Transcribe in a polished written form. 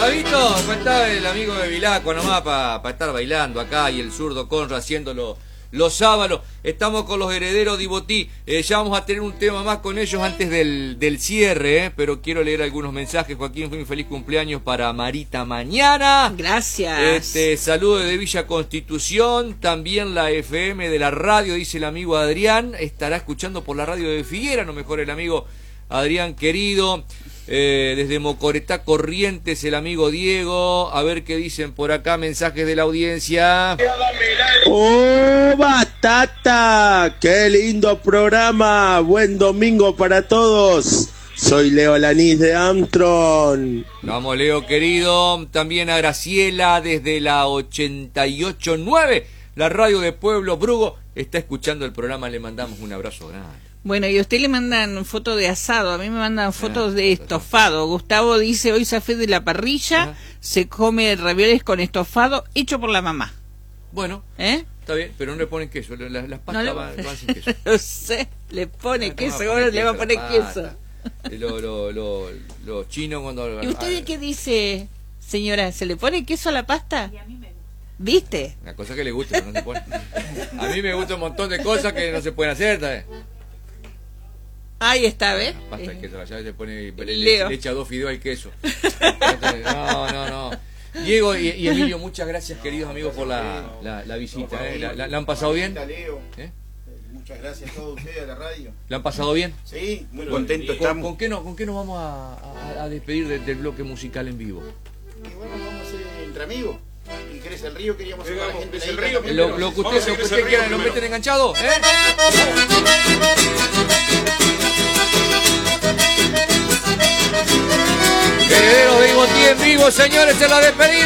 Fabito, faltaba el amigo de Vilacua nomás para estar bailando acá y el zurdo Conra haciéndolo los sábados. Estamos con los herederos de Ibotí. Ya vamos a tener un tema más con ellos antes del cierre, pero quiero leer algunos mensajes. Joaquín, un feliz cumpleaños para Marita mañana. Gracias. Saludo de Villa Constitución. También la FM de la radio, dice el amigo Adrián. Estará escuchando por la radio de Figuera, no mejor el amigo Adrián querido. Desde Mocoretá Corrientes el amigo Diego. A ver qué dicen por acá, mensajes de la audiencia. ¡Oh, batata! ¡Qué lindo programa! Buen domingo para todos. Soy Leo Lanís de Armstrong. Vamos, Leo querido. También a Graciela desde la 88.9, la radio de Pueblo Brugo. Está escuchando el programa, le mandamos un abrazo grande. Bueno, y a usted le mandan fotos de asado, a mí me mandan fotos de estofado. Gustavo dice, hoy zafé de la parrilla, se come ravioles con estofado hecho por la mamá. Bueno, está bien, pero no le ponen queso, las pastas no van sin queso. No sé, le pone queso, ahora le va a poner queso. Los chinos cuando... ¿Y usted qué dice, señora? ¿Se le pone queso a la pasta? Y a mí me gusta. ¿Viste? Una cosa que le gusta, pero no se pone. A mí me gusta un montón de cosas que no se pueden hacer, ¿sabes? Ahí está, ¿ves? Pasta de queso, allá se pone, le echa 2 fideos al queso. No. Diego y Emilio, muchas gracias, queridos amigos, por la visita. ¿La han pasado bien? Muchas gracias a todos ustedes, a la radio. ¿La han pasado bien? Sí, muy contentos estamos. ¿Con qué nos vamos a despedir del bloque musical en vivo? Y bueno, vamos a hacer entre amigos. Y Crece el Río, queríamos hacer a la gente del río. Lo que usted quiera, ¿lo meten enganchado? Herederos de Ibotí en vivo, señores, en la despedida.